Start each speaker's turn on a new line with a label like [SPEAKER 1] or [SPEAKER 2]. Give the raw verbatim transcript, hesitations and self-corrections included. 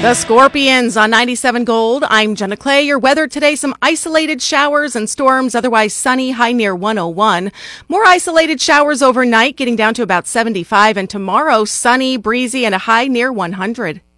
[SPEAKER 1] The Scorpions on ninety-seven Gold. I'm Jenna Clay. Your weather today, some isolated showers and storms, otherwise sunny, high near one oh one. More isolated showers overnight, getting down to about seventy-five. And tomorrow, sunny, breezy, and a high near one hundred.